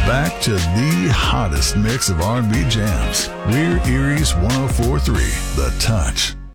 back to the hottest mix of R&B jams. We're Erie's 104.3, The Touch.